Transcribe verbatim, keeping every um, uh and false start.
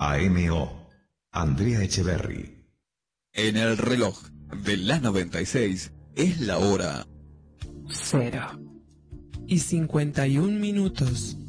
A M O. Andrea Echeverry. En el reloj de la noventa y seis es la hora Cero. Y cincuenta y un minutos.